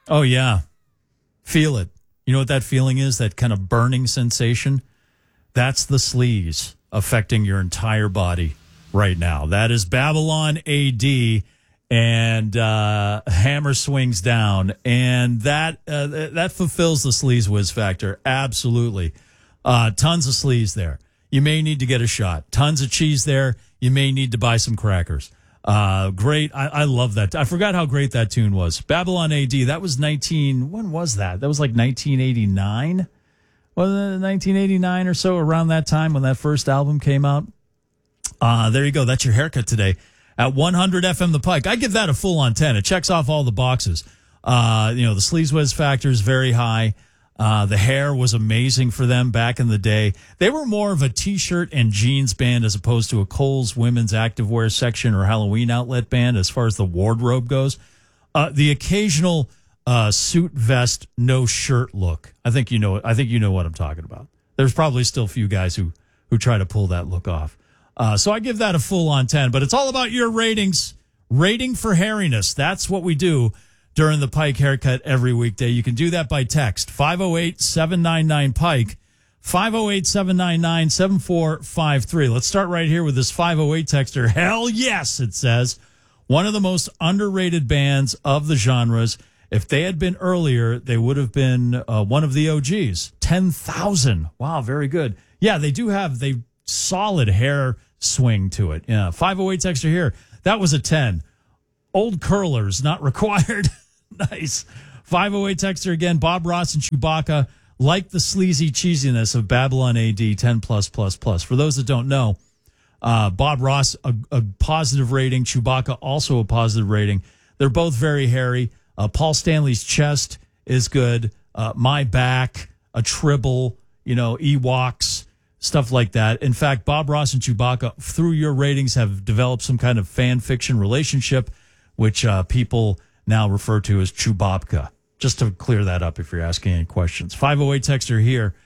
Oh, yeah. Feel it. You know what that feeling is? That kind of burning sensation? That's the sleaze affecting your entire body right now. That is Babylon AD, and Hammer Swings Down. And that fulfills the sleaze whiz factor. Absolutely. Tons of sleaze there. You may need to get a shot. Tons of cheese there. You may need to buy some crackers. Great. I love that. I forgot how great that tune was. Babylon AD. That was when was that? That was like 1989. Was it 1989 or so, around that time when that first album came out? There you go. That's your haircut today at 100 FM The Pike. I give that a full on 10. It checks off all the boxes. The sleaze whiz factor is very high. The hair was amazing for them back in the day. They were more of a T-shirt and jeans band as opposed to a Kohl's women's activewear section or Halloween outlet band as far as the wardrobe goes. The occasional suit vest, no shirt look. I think you know what I'm talking about. There's probably still a few guys who try to pull that look off. So I give that a full on 10, but it's all about your ratings. Rating for hairiness. That's what we do during the Pike Haircut every weekday. You can do that by text, 508-799-PIKE, 508-799-7453. Let's start right here with this 508 texter. Hell yes, it says. One of the most underrated bands of the genres. If they had been earlier, they would have been one of the OGs. 10,000. Wow, very good. Yeah, they do have the solid hair swing to it. Yeah, 508 texter here. That was a 10. Old curlers, not required. Nice. 508 texter again. Bob Ross and Chewbacca like the sleazy cheesiness of Babylon AD 10 plus. For those that don't know, Bob Ross, a positive rating. Chewbacca, also a positive rating. They're both very hairy. Paul Stanley's chest is good. My Back, a Tribble, Ewoks, stuff like that. In fact, Bob Ross and Chewbacca, through your ratings, have developed some kind of fan fiction relationship, which people now refer to as Chewbacca. Just to clear that up if you're asking any questions. 508 texter here.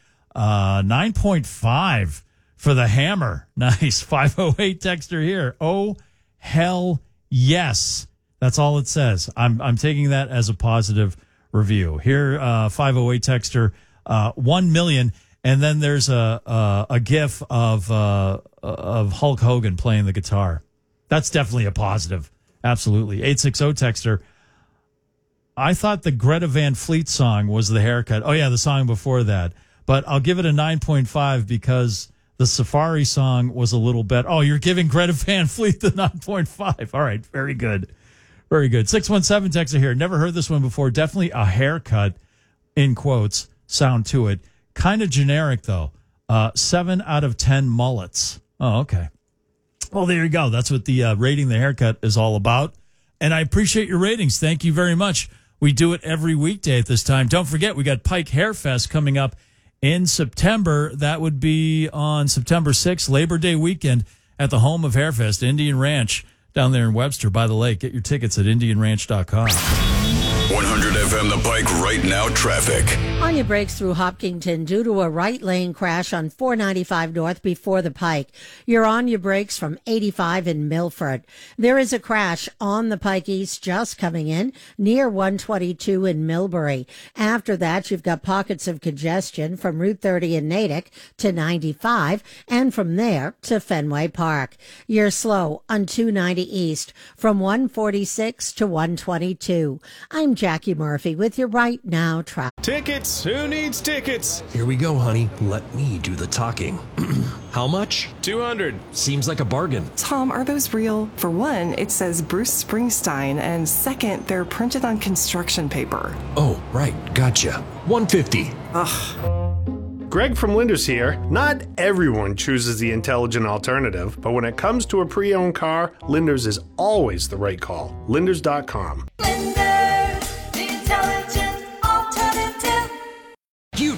9.5 for the Hammer. Nice. 508 texter here. Oh, hell yes. That's all it says. I'm taking that as a positive review. Here, 508 texter, 1 million. And then there's a gif of Hulk Hogan playing the guitar. That's definitely a positive. Absolutely. 860 texter. I thought the Greta Van Fleet song was the haircut. Oh, yeah, the song before that. But I'll give it a 9.5 because the Safari song was a little better. Oh, you're giving Greta Van Fleet the 9.5. All right, very good. Very good. 617 texter here. Never heard this one before. Definitely a haircut, in quotes, sound to it. Kind of generic, though. 7 out of 10 mullets. Oh, okay. Well, there you go. That's what the rating the haircut is all about. And I appreciate your ratings. Thank you very much. We do it every weekday at this time. Don't forget, we got Pike Hair Fest coming up in September. That would be on September 6th, Labor Day weekend, at the home of Hairfest, Indian Ranch, down there in Webster by the lake. Get your tickets at IndianRanch.com. 100 FM The Pike right now traffic. Anya breaks through Hopkinton due to a right lane crash on 495 North before the Pike. You're on your brakes from 85 in Milford. There is a crash on the Pike East just coming in near 122 in Millbury. After that, you've got pockets of congestion from Route 30 in Natick to 95 and from there to Fenway Park. You're slow on 290 East from 146 to 122. I'm Jackie Murphy with your Right Now traffic. Tickets! Who needs tickets? Here we go, honey. Let me do the talking. How much? 200. Seems like a bargain. Tom, are those real? For one, it says Bruce Springsteen, and second, they're printed on construction paper. Oh, right. Gotcha. 150. Ugh. Greg from Linders here. Not everyone chooses the intelligent alternative, but when it comes to a pre-owned car, Linders is always the right call. Linders.com. Linders, the intelligent alternative. Huge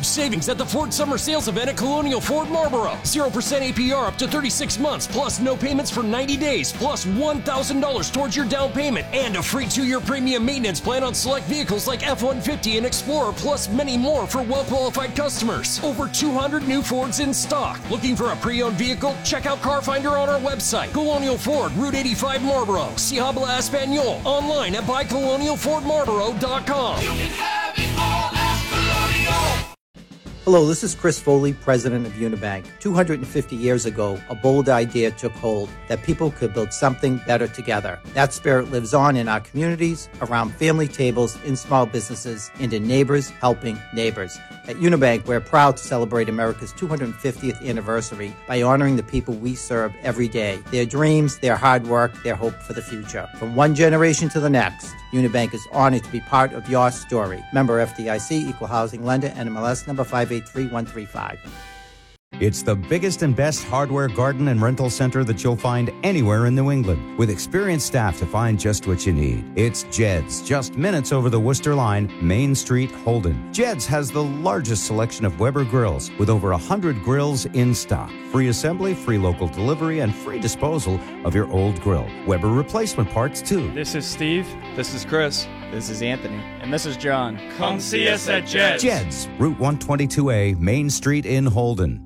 savings at the Ford Summer Sales Event at Colonial Ford Marlboro. 0% APR up to 36 months, plus no payments for 90 days, plus $1,000 towards your down payment, and a free 2-year premium maintenance plan on select vehicles like F-150 and Explorer, plus many more for well-qualified customers. Over 200 new Fords in stock. Looking for a pre-owned vehicle? Check out Car Finder on our website. Colonial Ford, Route 85 Marlboro. Si habla Espanol. Online at buycolonialfordmarlboro.com. You can have it all at Colonial. Hello, this is Chris Foley, president of Unibank. 250 years ago, a bold idea took hold that people could build something better together. That spirit lives on in our communities, around family tables, in small businesses, and in neighbors helping neighbors. At Unibank, we're proud to celebrate America's 250th anniversary by honoring the people we serve every day, their dreams, their hard work, their hope for the future. From one generation to the next, Unibank is honored to be part of your story. Member FDIC, Equal Housing Lender, NMLS number 583135. It's the biggest and best hardware garden and rental center that you'll find anywhere in New England, with experienced staff to find just what you need. It's Jed's, just minutes over the Worcester line, Main Street, Holden. Jed's has the largest selection of Weber grills, with over 100 grills in stock. Free assembly, free local delivery, and free disposal of your old grill. Weber replacement parts, too. This is Steve. This is Chris. This is Anthony. And this is John. Come see us at Jed's. Jed's, Route 122A, Main Street in Holden.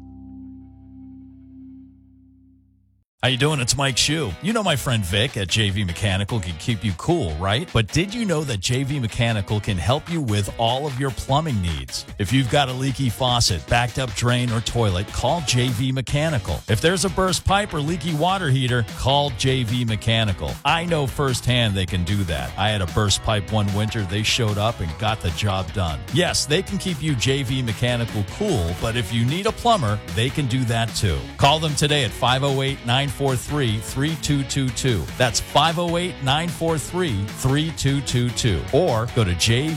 How you doing? It's Mike Shue. You know my friend Vic at JV Mechanical can keep you cool, right? But did you know that JV Mechanical can help you with all of your plumbing needs? If you've got a leaky faucet, backed up drain, or toilet, call JV Mechanical. If there's a burst pipe or leaky water heater, call JV Mechanical. I know firsthand they can do that. I had a burst pipe one winter. They showed up and got the job done. Yes, they can keep you JV Mechanical cool, but if you need a plumber, they can do that too. Call them today at 508-943-3222. That's 508-943-3222. Or go to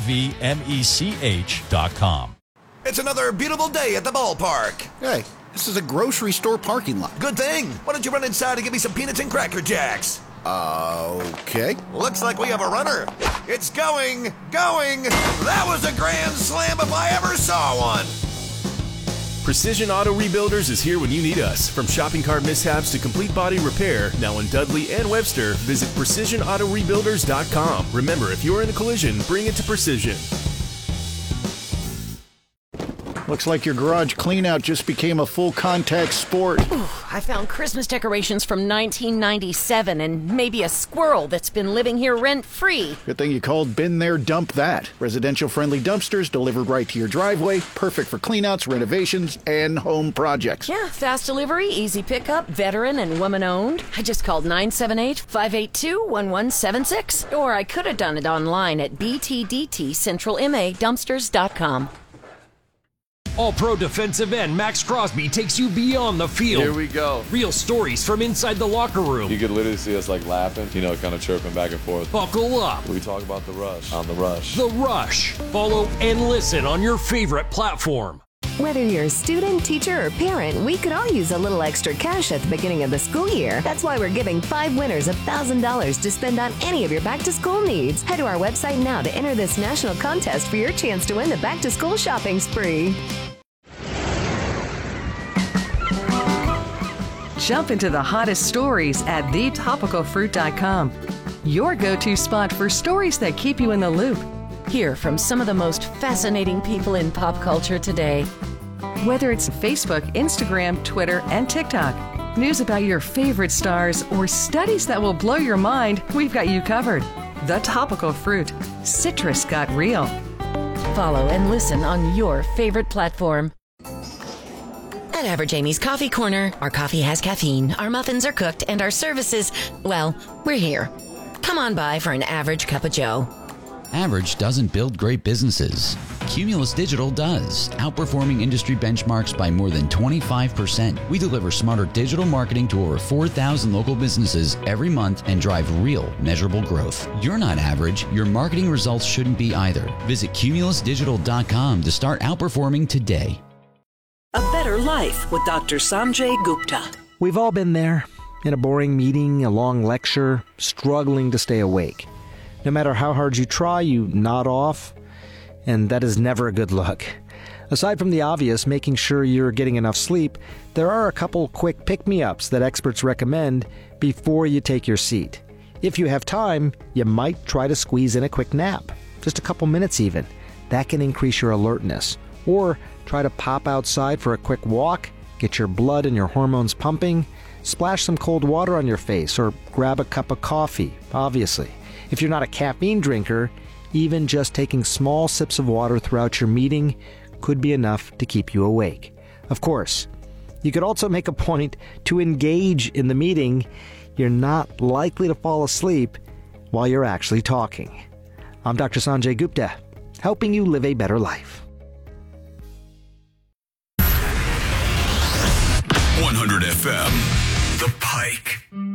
jvmech.com. It's another beautiful day at the ballpark. Hey, this is a grocery store parking lot. Good thing. Why don't you run inside and give me some peanuts and Cracker Jacks? Okay. Looks like we have a runner. It's going. That was a grand slam if I ever saw one. Precision Auto Rebuilders is here when you need us. From shopping cart mishaps to complete body repair, now in Dudley and Webster, visit PrecisionAutoRebuilders.com. Remember, if you're in a collision, bring it to Precision. Looks like your garage cleanout just became a full contact sport. Ooh, I found Christmas decorations from 1997 and maybe a squirrel that's been living here rent-free. Good thing you called Been There, Dump That. Residential-friendly dumpsters delivered right to your driveway, perfect for cleanouts, renovations, and home projects. Yeah, fast delivery, easy pickup, veteran and woman-owned. I just called 978-582-1176. Or I could have done it online at btdtcentralmadumpsters.com. All-Pro defensive end Max Crosby takes you beyond the field. Here we go. Real stories from inside the locker room. You could literally see us like laughing, kind of chirping back and forth. Buckle up. We talk about The Rush on The Rush. The Rush. Follow and listen on your favorite platform. Whether you're a student, teacher, or parent, we could all use a little extra cash at the beginning of the school year. That's why we're giving 5 winners $1,000 to spend on any of your back-to-school needs. Head to our website now to enter this national contest for your chance to win the back-to-school shopping spree. Jump into the hottest stories at thetopicalfruit.com. Your go-to spot for stories that keep you in the loop. Hear from some of the most fascinating people in pop culture today. Whether it's Facebook, Instagram, Twitter, and TikTok, news about your favorite stars, or studies that will blow your mind, we've got you covered. The Topical Fruit. Citrus got real. Follow and listen on your favorite platform. At Average Amy's Coffee Corner, our coffee has caffeine, our muffins are cooked, and our services, well, we're here. Come on by for an average cup of joe. Average doesn't build great businesses. Cumulus Digital does, outperforming industry benchmarks by more than 25%. We deliver smarter digital marketing to over 4,000 local businesses every month and drive real, measurable growth. You're not average. Your marketing results shouldn't be either. Visit cumulusdigital.com to start outperforming today. A Better Life with Dr. Sanjay Gupta. We've all been there. In a boring meeting, a long lecture, struggling to stay awake. No matter how hard you try, you nod off, and that is never a good look. Aside from the obvious, making sure you're getting enough sleep, there are a couple quick pick-me-ups that experts recommend before you take your seat. If you have time, you might try to squeeze in a quick nap, just a couple minutes even. That can increase your alertness. Or try to pop outside for a quick walk, get your blood and your hormones pumping, splash some cold water on your face, or grab a cup of coffee, obviously. If you're not a caffeine drinker, even just taking small sips of water throughout your meeting could be enough to keep you awake. Of course, you could also make a point to engage in the meeting. You're not likely to fall asleep while you're actually talking. I'm Dr. Sanjay Gupta, helping you live a better life. 100 FM, The Pike.